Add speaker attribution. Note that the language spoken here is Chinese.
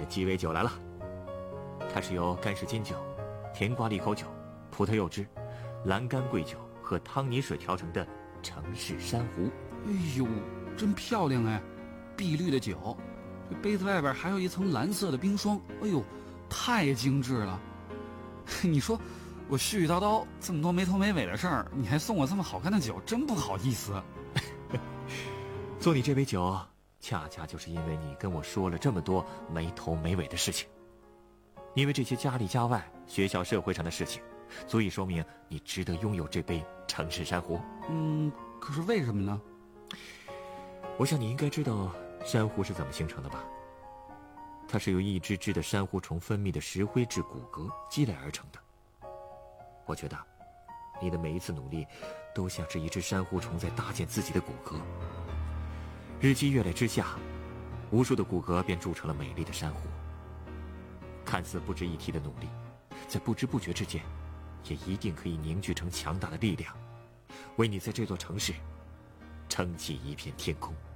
Speaker 1: 鸡尾酒来了。它是由干式金酒、甜瓜利口酒、葡萄柚汁、蓝干桂酒和汤泥水调成的城市珊瑚。
Speaker 2: 哎呦，真漂亮哎！碧绿的酒，这杯子外边还有一层蓝色的冰霜，哎呦，太精致了。你说我絮絮叨叨这么多没头没尾的事儿，你还送我这么好看的酒，真不好意思。
Speaker 1: 送你这杯酒，恰恰就是因为你跟我说了这么多没头没尾的事情。因为这些家里家外、学校社会上的事情，足以说明你值得拥有这杯城市珊瑚。
Speaker 2: 可是为什么呢？
Speaker 1: 我想你应该知道珊瑚是怎么形成的吧？它是由一只只的珊瑚虫分泌的石灰质骨骼积累而成的。我觉得你的每一次努力都像是一只珊瑚虫在搭建自己的骨骼。日积月累之下，无数的骨骼便铸成了美丽的珊瑚。看似不值一提的努力，在不知不觉之间也一定可以凝聚成强大的力量，为你在这座城市撑起一片天空。